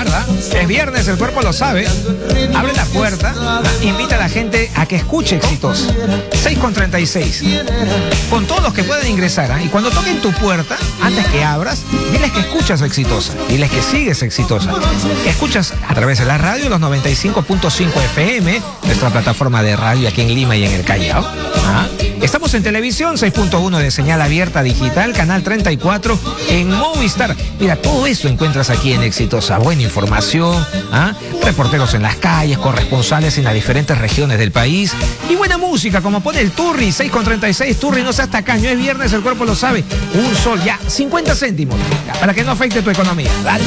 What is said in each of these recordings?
Guarda, es viernes, el cuerpo lo sabe. Abre la puerta, invita a la gente a que escuche Exitosa. 6:36. Con todos los que pueden ingresar, y cuando toquen tu puerta, antes que abras, diles que escuchas Exitosa. Diles que sigues Exitosa. Que escuchas a través de la radio, los 95.5 FM, nuestra plataforma de radio aquí en Lima y en el Callao. Estamos en televisión, 6.1 de señal abierta digital, canal 34 en Movistar. Mira, todo eso encuentras aquí en Exitosa. Buena información, reporteros en las calles, corresponsales en las diferentes regiones del país y buena música, como pone el Turri, 6:36. Turri, no seas tacaño, es viernes, el cuerpo lo sabe. Un sol, ya, 50 céntimos, ya, para que no afecte tu economía. Dale.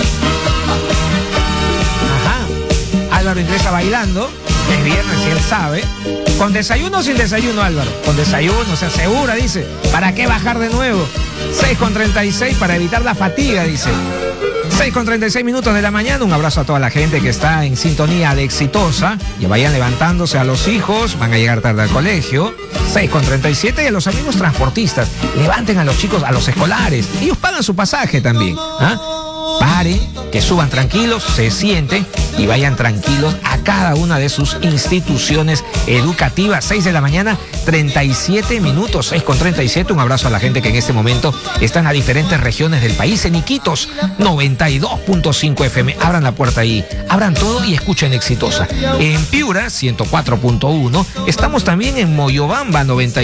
Álvaro ingresa bailando, es viernes y él sabe. ¿Con desayuno o sin desayuno, Álvaro? Con desayuno, se asegura, dice. ¿Para qué bajar de nuevo? 6:36 para evitar la fatiga, dice. 6:36 minutos de la mañana. Un abrazo a toda la gente que está en sintonía de Exitosa. Y vayan levantándose a los hijos, van a llegar tarde al colegio. 6:37 y a los amigos transportistas. Levanten a los chicos, a los escolares. Ellos pagan su pasaje también. Paren, que suban tranquilos, se sienten y vayan tranquilos a cada una de sus instituciones educativas. 6 de la mañana, 37 minutos, 6:37. Un abrazo a la gente que en este momento está en las diferentes regiones del país. En Iquitos, 92.5 FM. Abran la puerta ahí, abran todo y escuchen Exitosa. En Piura, 104.1. Estamos también en Moyobamba,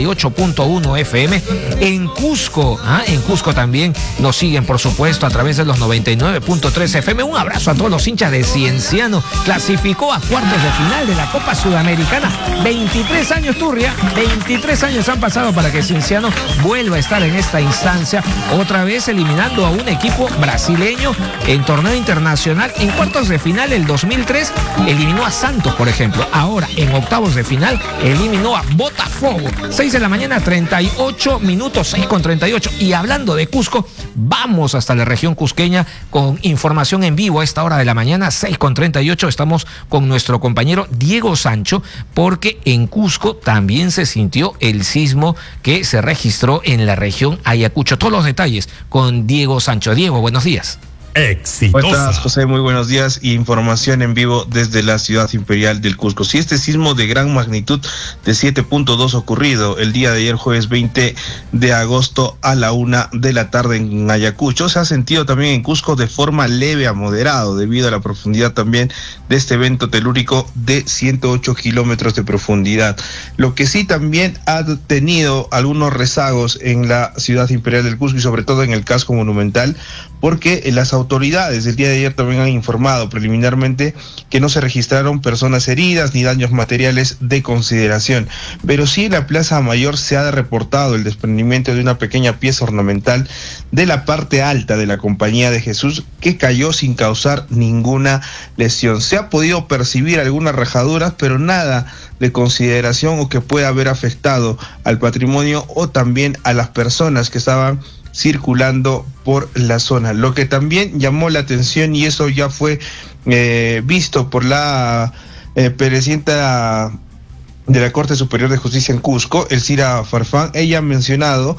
98.1 FM. En Cusco, en Cusco también nos siguen, por supuesto, a través de los 99.3 FM. Un abrazo a todos los hinchas de Cienciano. Clasificó a cuartos de final de la Copa Sudamericana. 23 años, Turria. 23 años han pasado para que Cienciano vuelva a estar en esta instancia. Otra vez eliminando a un equipo brasileño en torneo internacional. En cuartos de final, el 2003, eliminó a Santos, por ejemplo. Ahora, en octavos de final, eliminó a Botafogo. 6 de la mañana, 38 minutos, 6:38. Y hablando de Cusco, vamos hasta la región cusqueña con información en vivo a esta hora de la mañana, 6:38. Estamos con nuestro compañero Diego Sancho, porque en Cusco también se sintió el sismo que se registró en la región Ayacucho. Todos los detalles con Diego Sancho. Diego, buenos días. Exitosa. ¿Cómo estás, José? Muy buenos días. Información en vivo desde la ciudad imperial del Cusco. Si este sismo de gran magnitud de 7.2 ocurrido el día de ayer, jueves 20 de agosto a la 1 de la tarde en Ayacucho, se ha sentido también en Cusco de forma leve a moderado debido a la profundidad también de este evento telúrico de 108 kilómetros de profundidad. Lo que sí también ha tenido algunos rezagos en la ciudad imperial del Cusco y sobre todo en el casco monumental, porque las autoridades el día de ayer también han informado preliminarmente que no se registraron personas heridas ni daños materiales de consideración, pero sí en la Plaza Mayor se ha reportado el desprendimiento de una pequeña pieza ornamental de la parte alta de la Compañía de Jesús que cayó sin causar ninguna lesión. Se ha podido percibir algunas rajaduras, pero nada de consideración o que pueda haber afectado al patrimonio o también a las personas que estaban circulando por la zona. Lo que también llamó la atención, y eso ya fue visto por la presidenta de la Corte Superior de Justicia en Cusco, Elcira Farfán, ella ha mencionado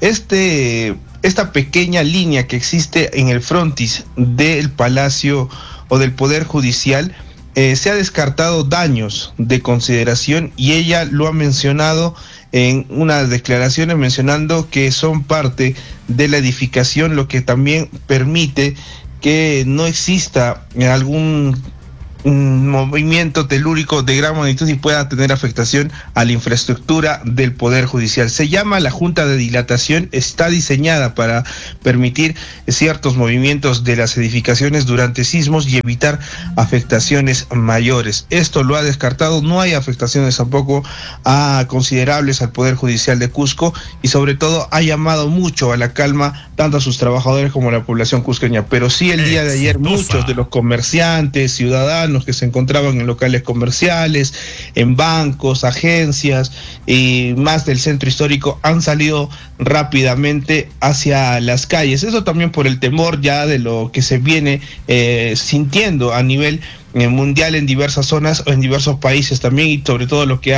esta pequeña línea que existe en el frontis del Palacio o del Poder Judicial. Se ha descartado daños de consideración y ella lo ha mencionado en unas declaraciones, mencionando que son parte de la edificación, lo que también permite que no exista algún movimiento telúrico de gran magnitud y pueda tener afectación a la infraestructura del Poder Judicial. Se llama la Junta de Dilatación, está diseñada para permitir ciertos movimientos de las edificaciones durante sismos y evitar afectaciones mayores. Esto lo ha descartado, no hay afectaciones tampoco considerables al Poder Judicial de Cusco y sobre todo ha llamado mucho a la calma tanto a sus trabajadores como a la población cusqueña. Pero sí, el día de ayer muchos de los comerciantes, ciudadanos que se encontraban en locales comerciales, en bancos, agencias y más del centro histórico han salido rápidamente hacia las calles. Eso también por el temor ya de lo que se viene sintiendo a nivel mundial en diversas zonas o en diversos países también, y sobre todo lo que ha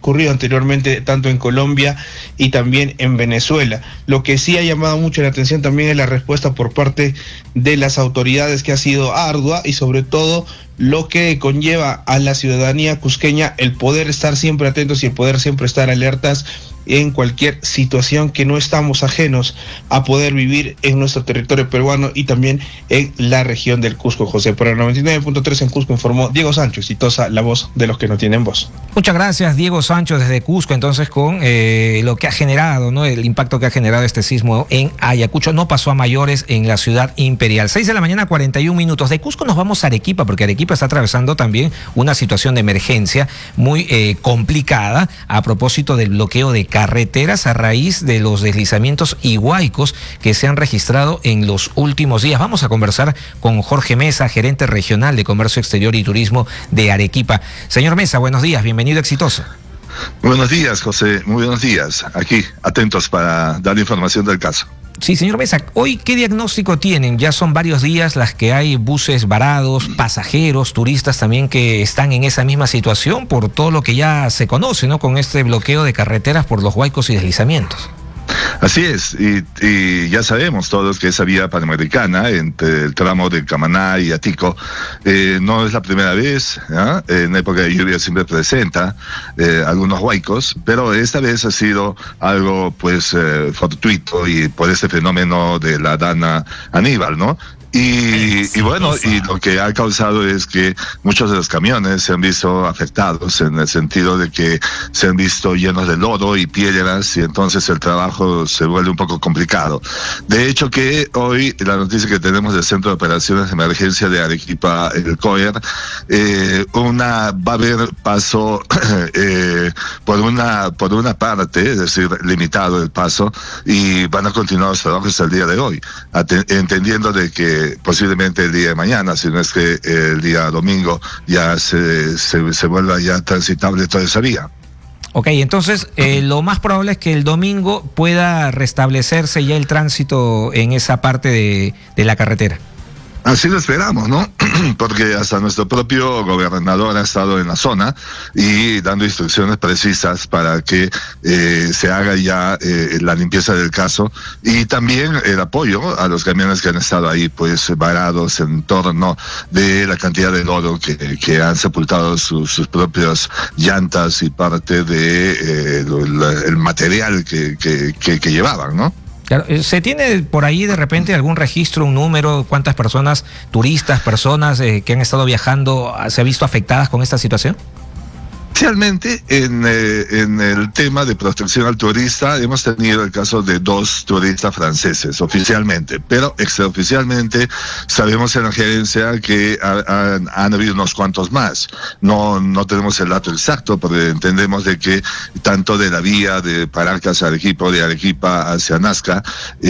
ocurrido anteriormente tanto en Colombia y también en Venezuela. Lo que sí ha llamado mucho la atención también es la respuesta por parte de las autoridades, que ha sido ardua, y sobre todo lo que conlleva a la ciudadanía cusqueña el poder estar siempre atentos y el poder siempre estar alertas en cualquier situación, que no estamos ajenos a poder vivir en nuestro territorio peruano y también en la región del Cusco, José. Por el 99.3 en Cusco informó Diego Sancho, exitosa, la voz de los que no tienen voz. Muchas gracias, Diego Sancho, desde Cusco, entonces, con lo que ha generado, ¿no? El impacto que ha generado este sismo en Ayacucho. No pasó a mayores en la ciudad imperial. 6 de la mañana, 41 minutos. De Cusco nos vamos a Arequipa, porque Arequipa está atravesando también una situación de emergencia muy complicada a propósito del bloqueo de carreteras a raíz de los deslizamientos y huaicos que se han registrado en los últimos días. Vamos a conversar con Jorge Mesa, gerente regional de Comercio Exterior y Turismo de Arequipa. Señor Mesa, buenos días, bienvenido a Exitoso. Buenos días, José, muy buenos días. Aquí, atentos para dar información del caso. Sí, señor Mesa, hoy, ¿qué diagnóstico tienen? Ya son varios días las que hay buses varados, pasajeros, turistas también que están en esa misma situación por todo lo que ya se conoce, ¿no? Con este bloqueo de carreteras por los huaicos y deslizamientos. Así es, y ya sabemos todos que esa vía panamericana entre el tramo de Camaná y Atico no es la primera vez, ¿eh? En época de lluvia siempre presenta algunos huaicos, pero esta vez ha sido algo pues fortuito y por este fenómeno de la Dana Aníbal, ¿no? Y bueno, y lo que ha causado es que muchos de los camiones se han visto afectados en el sentido de que se han visto llenos de lodo y piedras, y entonces el trabajo se vuelve un poco complicado. De hecho, que hoy la noticia que tenemos del Centro de Operaciones de Emergencia de Arequipa, el COER, va a haber paso por una parte, es decir, limitado el paso, y van a continuar los trabajos hasta el día de hoy, entendiendo de que posiblemente el día de mañana, si no es que el día domingo, ya se vuelva ya transitable toda esa vía. Ok, entonces lo más probable es que el domingo pueda restablecerse ya el tránsito en esa parte de la carretera. Así lo esperamos, ¿no? Porque hasta nuestro propio gobernador ha estado en la zona y dando instrucciones precisas para que se haga ya la limpieza del caso, y también el apoyo a los camiones que han estado ahí pues varados en torno de la cantidad de lodo que han sepultado sus propias llantas y parte de el material que llevaban, ¿no? Claro, ¿se tiene por ahí de repente algún registro, un número, cuántas personas, turistas, personas que han estado viajando, se ha visto afectadas con esta situación? Especialmente en el tema de protección al turista, hemos tenido el caso de 2 turistas franceses, oficialmente, pero extraoficialmente sabemos en la gerencia que han habido unos cuantos más. No tenemos el dato exacto, porque entendemos de que tanto de la vía de Paracas a Arequipa, de Arequipa hacia Nazca,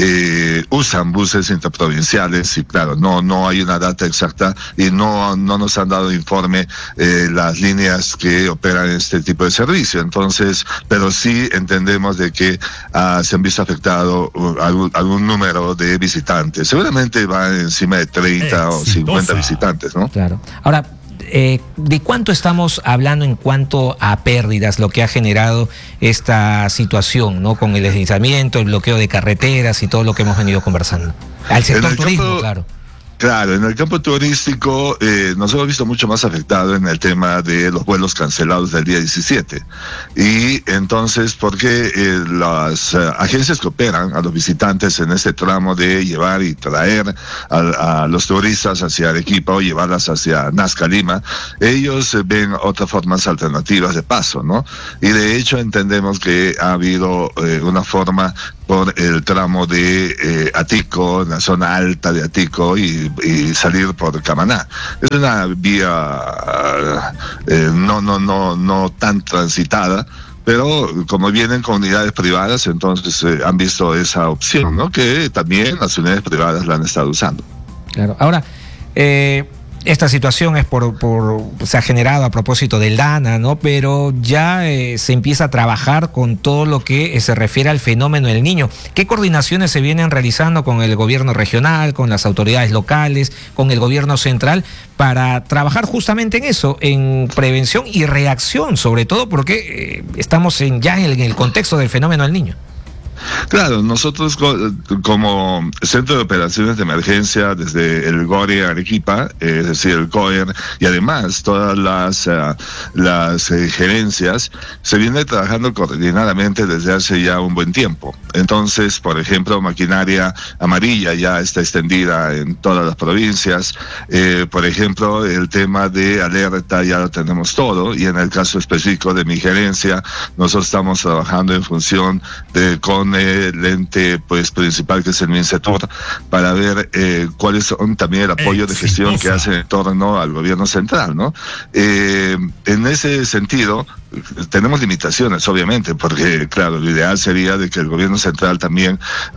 usan buses interprovinciales, y claro, no hay una data exacta, y no nos han dado informe las líneas que operan este tipo de servicio. Entonces, pero sí entendemos de que se han visto afectado algún número de visitantes. Seguramente van encima de 30 o 50 visitantes, ¿no? Claro. Ahora, ¿de cuánto estamos hablando en cuanto a pérdidas, lo que ha generado esta situación, ¿no? Con el deslizamiento, el bloqueo de carreteras y todo lo que hemos venido conversando? Al sector turismo, claro. Claro, en el campo turístico nos hemos visto mucho más afectado en el tema de los vuelos cancelados del día 17. Y entonces, porque las agencias que operan a los visitantes en este tramo de llevar y traer a los turistas hacia Arequipa o llevarlas hacia Nazca, Lima, ellos ven otras formas alternativas de paso, ¿no? Y de hecho entendemos que ha habido una forma por el tramo de Atico, en la zona alta de Atico, y salir por Camaná. Es una vía no tan transitada, pero como vienen comunidades privadas, entonces han visto esa opción, ¿no? Que también las unidades privadas la han estado usando. Claro. Ahora, Esta situación es se ha generado a propósito del DANA, ¿no? Pero ya se empieza a trabajar con todo lo que se refiere al fenómeno del niño. ¿Qué coordinaciones se vienen realizando con el gobierno regional, con las autoridades locales, con el gobierno central, para trabajar justamente en eso, en prevención y reacción, sobre todo porque estamos ya en el contexto del fenómeno del niño? Claro, nosotros como Centro de Operaciones de Emergencia desde el GORE Arequipa, es decir, el COER, y además todas las gerencias, se viene trabajando coordinadamente desde hace ya un buen tiempo. Entonces, por ejemplo, maquinaria amarilla ya está extendida en todas las provincias. Por ejemplo, el tema de alerta ya lo tenemos todo, y en el caso específico de mi gerencia, nosotros estamos trabajando en función con el ente principal, que es el MINCETUR, para ver cuáles son también el apoyo de gestión que hacen en torno al gobierno central, ¿no? En ese sentido, tenemos limitaciones, obviamente, porque, claro, lo ideal sería de que el gobierno central también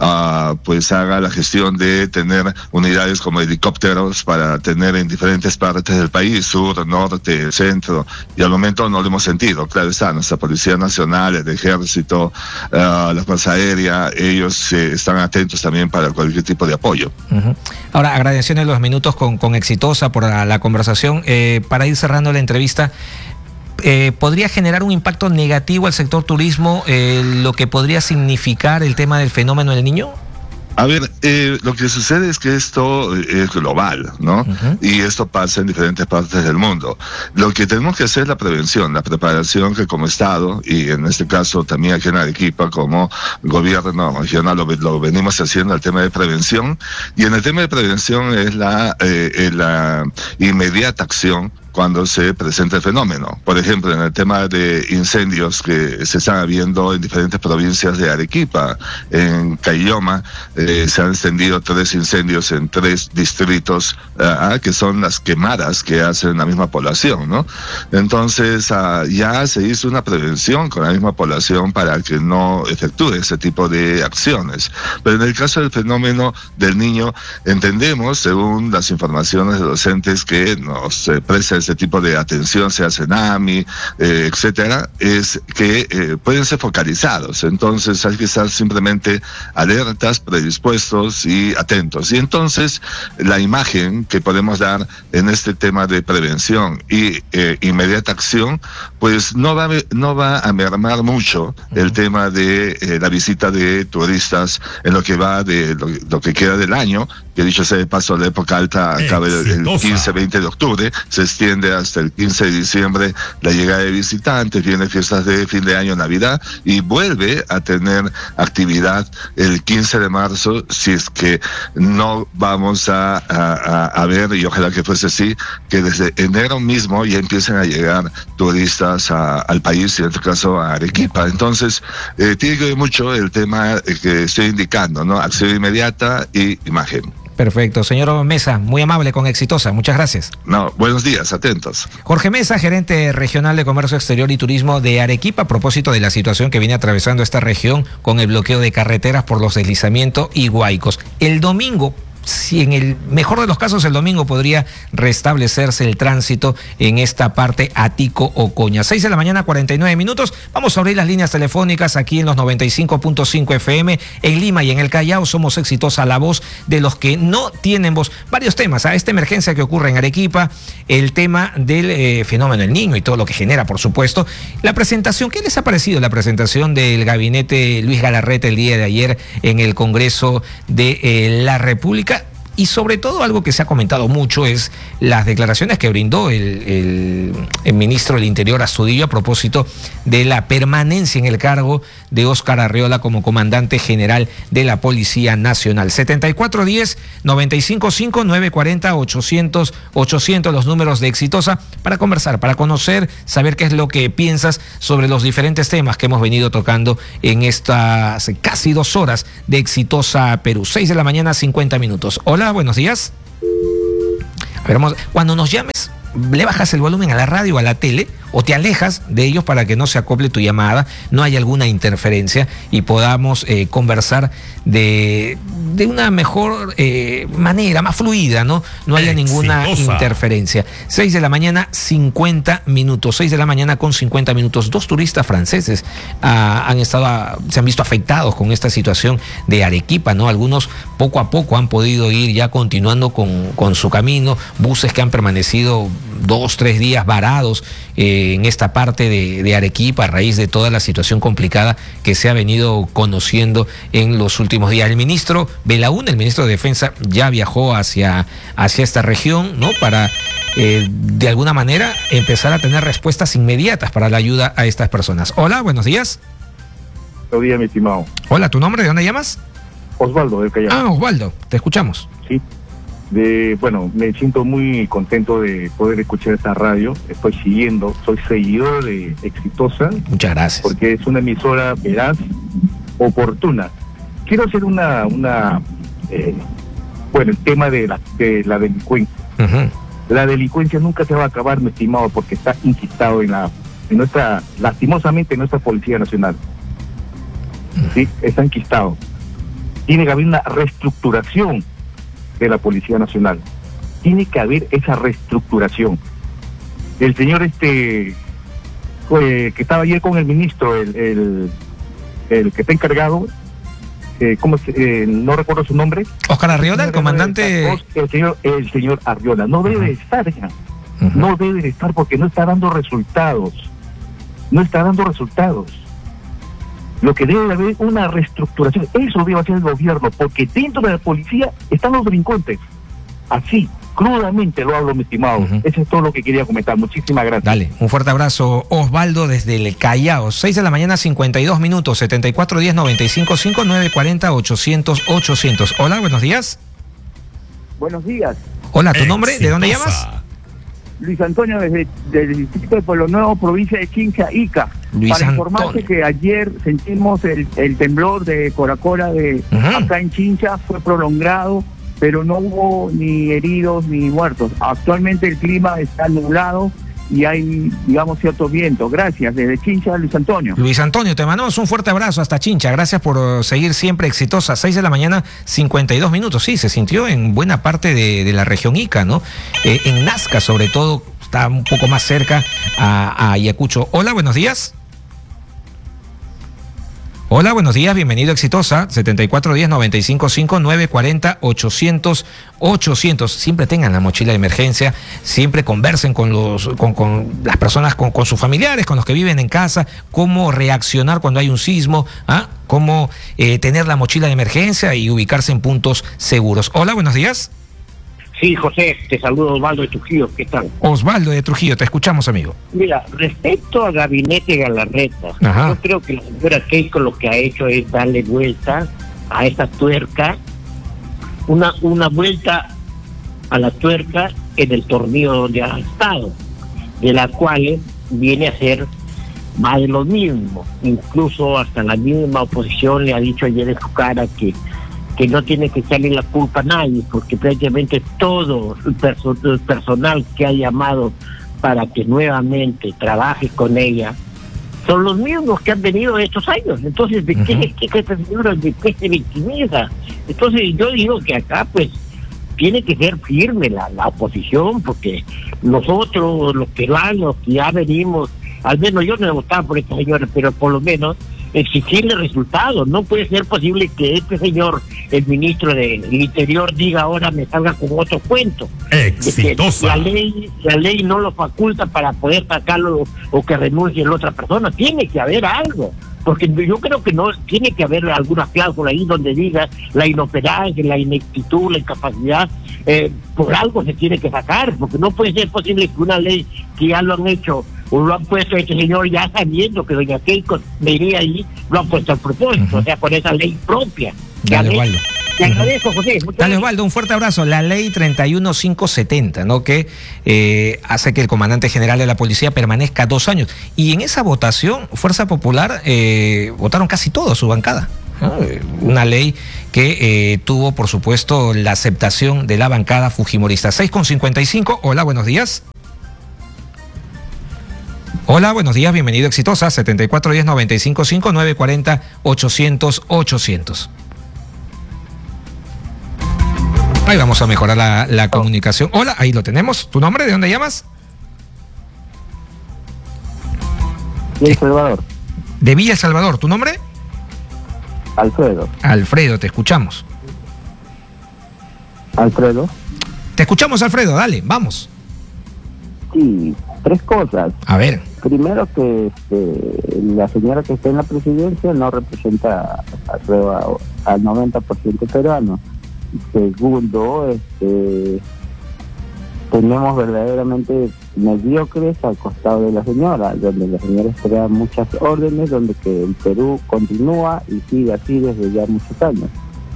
haga la gestión de tener unidades como helicópteros para tener en diferentes partes del país, sur, norte, centro, y al momento no lo hemos sentido. Claro está, nuestra Policía Nacional, el Ejército, la Fuerza Aérea, ellos están atentos también para cualquier tipo de apoyo. Ahora, agradeciendo los minutos con Exitosa por la conversación. Para ir cerrando la entrevista, ¿podría generar un impacto negativo al sector turismo lo que podría significar el tema del fenómeno del niño? A ver, lo que sucede es que esto es global, ¿no? Y esto pasa en diferentes partes del mundo. Lo que tenemos que hacer es la prevención, la preparación, que como Estado, y en este caso también aquí en Arequipa como gobierno regional lo venimos haciendo, el tema de prevención. Y en el tema de prevención es la inmediata acción cuando se presenta el fenómeno. Por ejemplo, en el tema de incendios que se están habiendo en diferentes provincias de Arequipa, en Caylloma, se han extendido 3 incendios en 3 distritos, que son las quemadas que hacen la misma población, ¿no? Entonces, ya se hizo una prevención con la misma población para que no efectúe ese tipo de acciones. Pero en el caso del fenómeno del niño, entendemos, según las informaciones de docentes que nos prestan este tipo de atención, sea CENAMI, etcétera, es que pueden ser focalizados. Entonces hay que estar simplemente alertas, predispuestos y atentos. Y entonces la imagen que podemos dar en este tema de prevención y inmediata acción, pues no va a mermar mucho el tema de la visita de turistas en lo que va de lo que queda del año, que dicho sea de paso, la época alta acaba el 15-20 de octubre, se extiende hasta el 15 de diciembre la llegada de visitantes, vienen fiestas de fin de año, Navidad, y vuelve a tener actividad el 15 de marzo, si es que no vamos a ver, y ojalá que fuese así, que desde enero mismo ya empiecen a llegar turistas al país, y en este caso a Arequipa. Entonces, tiene que ver mucho el tema que estoy indicando, ¿no? Acción inmediata y imagen. Perfecto. Señor Mesa, muy amable con Exitosa. Muchas gracias. No, buenos días, atentos. Jorge Mesa, gerente regional de Comercio Exterior y Turismo de Arequipa, a propósito de la situación que viene atravesando esta región con el bloqueo de carreteras por los deslizamientos y huaicos. El domingo, si en el mejor de los casos el domingo podría restablecerse el tránsito en esta parte Atico-Ocoña. 6 de la mañana, 49 minutos. Vamos a abrir las líneas telefónicas aquí en los 95.5 FM. En Lima y en el Callao somos Exitosa, la voz de los que no tienen voz. Varios temas, esta emergencia que ocurre en Arequipa, el tema del fenómeno del niño y todo lo que genera, por supuesto. La presentación, ¿qué les ha parecido la presentación del gabinete Luis Galarreta el día de ayer en el Congreso de la República? Y sobre todo algo que se ha comentado mucho es las declaraciones que brindó el ministro del Interior, Astudillo, a propósito de la permanencia en el cargo de Óscar Arriola como comandante general de la Policía Nacional. 7410-945-940-800, los números de Exitosa para conversar, para conocer, saber qué es lo que piensas sobre los diferentes temas que hemos venido tocando en estas casi 2 horas de Exitosa Perú. 6 de la mañana, 50 minutos. Hola, buenos días. A ver, cuando nos llames, le bajas el volumen a la radio o a la tele o te alejas de ellos para que no se acople tu llamada, no haya alguna interferencia y podamos conversar de una mejor manera, más fluida, ¿no? No haya ninguna interferencia. 6 de la mañana, 50 minutos. 6 de la mañana con 50 minutos. 2 turistas franceses se han visto afectados con esta situación de Arequipa, ¿no? Algunos poco a poco han podido ir ya continuando con su camino. Buses que han permanecido 2-3 días varados en esta parte de Arequipa a raíz de toda la situación complicada que se ha venido conociendo en los últimos días. El ministro Belaún, el ministro de Defensa, ya viajó hacia esta región, ¿no? Para de alguna manera empezar a tener respuestas inmediatas para la ayuda a estas personas. Hola, buenos días. Buenos días, mi estimado. Hola, ¿tu nombre? ¿De dónde llamas? Osvaldo, del Callao. Ah, Osvaldo, te escuchamos. Sí. Bueno, me siento muy contento de poder escuchar esta radio. Estoy soy seguidor de Exitosa. Muchas gracias. Porque es una emisora veraz, oportuna. Quiero hacer el tema de la delincuencia. Uh-huh. La delincuencia nunca se va a acabar, mi estimado, porque está inquistado lastimosamente en nuestra Policía Nacional. Sí, está enquistado. Tiene que haber una reestructuración de la Policía Nacional. Tiene que haber esa reestructuración. El señor que estaba ayer con el ministro, el que está encargado, no recuerdo su nombre. Oscar Arriola, el comandante. El señor Arriola. No debe estar ya. Uh-huh. No debe estar porque no está dando resultados. No está dando resultados. Lo que debe haber una reestructuración, eso debe hacer el gobierno, porque dentro de la policía están los delincuentes. Así, crudamente lo hablo, mi estimado. Uh-huh. Eso es todo lo que quería comentar. Muchísimas gracias. Dale, un fuerte abrazo, Osvaldo, desde el Callao. 6 de la mañana, 52 minutos, 7410-955, 940-800-800. Hola, buenos días. Buenos días. Hola, ¿tu nombre? ¿De dónde llamas? Luis Antonio, desde el distrito de Pueblo Nuevo, provincia de Chincha, Ica. Para informarte que ayer sentimos el temblor de Coracora acá en Chincha, fue prolongado, pero no hubo ni heridos ni muertos. Actualmente el clima está nublado y hay, digamos, cierto viento. Gracias, desde Chincha, Luis Antonio. Luis Antonio, te mandamos un fuerte abrazo hasta Chincha. Gracias por seguir siempre Exitosa. 6 de la mañana, 52 minutos. Sí, se sintió en buena parte de la región Ica, ¿no? En Nazca, sobre todo, está un poco más cerca a Ayacucho. Hola, buenos días. Hola, buenos días, bienvenido a Exitosa, 7410-955-940-800-800. Siempre tengan la mochila de emergencia, siempre conversen con las personas, con sus familiares, con los que viven en casa, cómo reaccionar cuando hay un sismo, cómo tener la mochila de emergencia y ubicarse en puntos seguros. Hola, buenos días. Sí, José, te saludo, Osvaldo de Trujillo, ¿qué tal? Osvaldo de Trujillo, te escuchamos, amigo. Mira, respecto al gabinete Galarreta, ajá, yo creo que la señora Keiko lo que ha hecho es darle vuelta a esa tuerca, una vuelta a la tuerca en el tornillo donde ha estado, de la cual viene a ser más de lo mismo. Incluso hasta la misma oposición le ha dicho ayer en su cara que no tiene que echarle la culpa a nadie, porque prácticamente todo el personal que ha llamado para que nuevamente trabaje con ella son los mismos que han venido estos años. Entonces, ¿de qué esta señora, de qué se victimiza? Entonces, yo digo que acá, pues, tiene que ser firme la oposición, porque nosotros, los peruanos, que ya venimos, al menos yo no he votado por esta señora, pero por lo menos exigirle resultados. No puede ser posible que este señor, el ministro del Interior, diga ahora me salga con otro cuento. Exitosa. La ley no lo faculta para poder sacarlo o que renuncie la otra persona. Tiene que haber algo, porque yo creo que no tiene que haber alguna cláusula ahí donde diga la inoperancia, la ineptitud, la incapacidad. Por algo se tiene que sacar, porque no puede ser posible que una ley que ya lo han hecho o lo han puesto este señor ya sabiendo que doña Keiko me iría ahí, lo han puesto a propósito, o sea, con esa ley propia. Dale, Osvaldo. Te agradezco, José. Dale, Osvaldo, un fuerte abrazo. La ley 31570, ¿no? Que hace que el comandante general de la policía permanezca 2 años. Y en esa votación, Fuerza Popular votaron casi todos su bancada, ¿no? Una ley que tuvo, por supuesto, la aceptación de la bancada fujimorista. 6:55. Hola, buenos días. Hola, buenos días, bienvenido a Exitosa, 7410-955, 940-800-800. Ahí vamos a mejorar la comunicación. Hola, ahí lo tenemos. ¿Tu nombre? ¿De dónde llamas? Villa El Salvador. De Villa El Salvador. ¿Tu nombre? Alfredo. Alfredo, te escuchamos. Alfredo. Te escuchamos, Alfredo, dale, vamos. Sí, 3 cosas. A ver. Primero que la señora que está en la presidencia no representa al 90% peruano. Segundo, tenemos verdaderamente mediocres al costado de la señora, donde la señora espera muchas órdenes, donde que el Perú continúa y sigue así desde ya muchos años.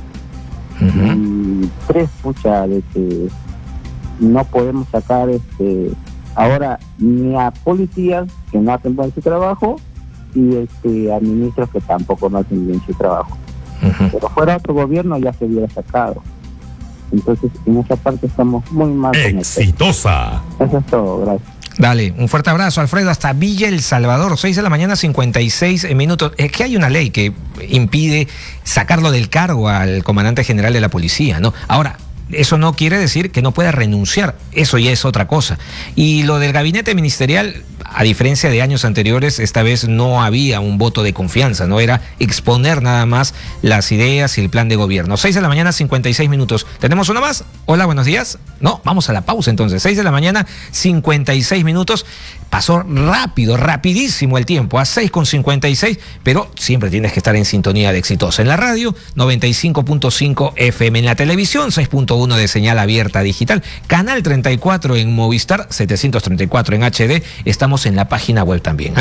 Y 3, de que no podemos sacar ahora ni a policías que no hacen bien su trabajo y a ministros que tampoco no hacen bien su trabajo. Pero fuera otro gobierno ya se hubiera sacado. Entonces en esa parte estamos muy mal. Exitosa. Eso es todo, gracias. Dale, un fuerte abrazo, Alfredo, hasta Villa El Salvador, 6 de la mañana, 56 minutos. Es que hay una ley que impide sacarlo del cargo al comandante general de la policía, ¿no? Ahora, eso no quiere decir que no pueda renunciar, eso ya es otra cosa. Y lo del gabinete ministerial, a diferencia de años anteriores, esta vez no había un voto de confianza, no era exponer nada más las ideas y el plan de gobierno. 6 de la mañana, 56 minutos. ¿Tenemos una más? Hola, buenos días. No, vamos a la pausa entonces. 6 de la mañana, 56 minutos. Pasó rápido, rapidísimo el tiempo, a 6:56, pero siempre tienes que estar en sintonía de Exitosa. En la radio, 95.5 FM, en la televisión, 6.1 de señal abierta digital, canal 34 en Movistar, 734 en HD, estamos en la página web también,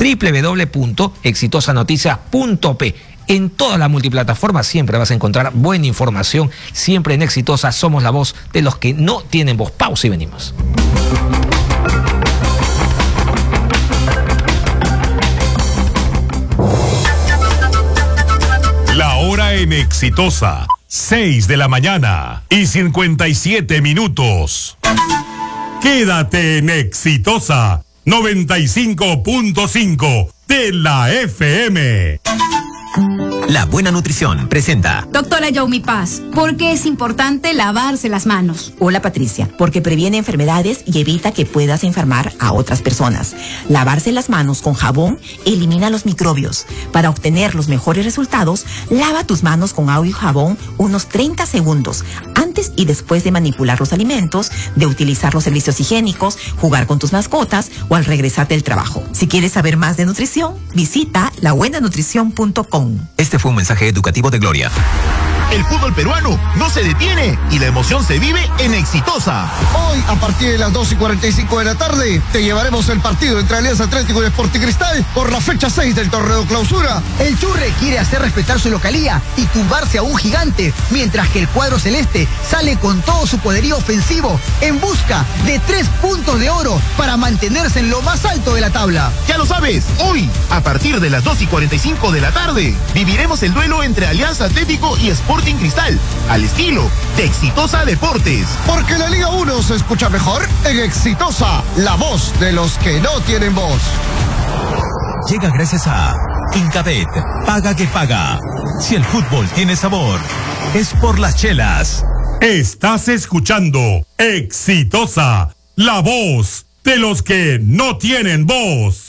www.exitosanoticias.p. En toda la multiplataforma siempre vas a encontrar buena información, siempre en Exitosa somos la voz de los que no tienen voz. Pausa y venimos. La hora en Exitosa, 6 de la mañana y 57 minutos. Quédate en Exitosa, 95.5 de la FM. La buena nutrición presenta. Doctora Yaumi Paz, ¿por qué es importante lavarse las manos? Hola Patricia, porque previene enfermedades y evita que puedas enfermar a otras personas. Lavarse las manos con jabón elimina los microbios. Para obtener los mejores resultados, lava tus manos con agua y jabón unos 30 segundos antes y después de manipular los alimentos, de utilizar los servicios higiénicos, jugar con tus mascotas o al regresar del trabajo. Si quieres saber más de nutrición, visita labuenanutrición.com. Este fue un mensaje educativo de Gloria. El fútbol peruano no se detiene y la emoción se vive en Exitosa. Hoy, a partir de las 2:45 de la tarde, te llevaremos el partido entre Alianza Atlético y Sporting Cristal por la fecha 6 del torneo clausura. El Churre quiere hacer respetar su localía y tumbarse a un gigante, mientras que el cuadro celeste sale con todo su poderío ofensivo en busca de 3 puntos de oro para mantenerse en lo más alto de la tabla. Ya lo sabes, hoy, a partir de las 2:45 de la tarde, viviremos el duelo entre Alianza Atlético y Sporting Cristal, al estilo de Exitosa Deportes. Porque la Liga 1 se escucha mejor en Exitosa, la voz de los que no tienen voz. Llega gracias a Incabet, paga que paga. Si el fútbol tiene sabor, es por las chelas. Estás escuchando Exitosa, la voz de los que no tienen voz.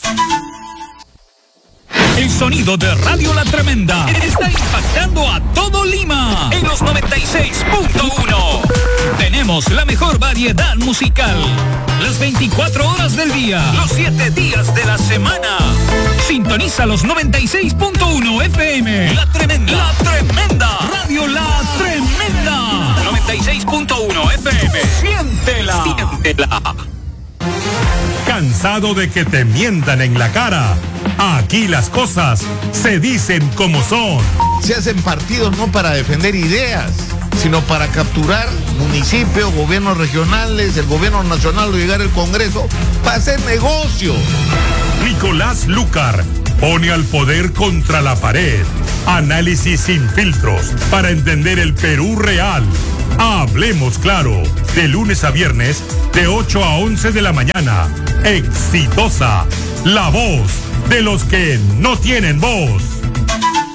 El sonido de Radio La Tremenda está impactando a todo Lima en los 96.1. Tenemos la mejor variedad musical, las 24 horas del día, los 7 días de la semana. Sintoniza los 96.1 FM. La Tremenda. La Tremenda. Radio La Tremenda. 96.1 FM. Siéntela. Siéntela. ¿Cansado de que te mientan en la cara? Aquí las cosas se dicen como son. Se hacen partidos no para defender ideas, sino para capturar municipios, gobiernos regionales, el gobierno nacional o llegar al Congreso para hacer negocio. Nicolás Lucar pone al poder contra la pared. Análisis sin filtros para entender el Perú real. Hablemos claro, de lunes a viernes, de 8 a 11 de la mañana. Exitosa, la voz de los que no tienen voz.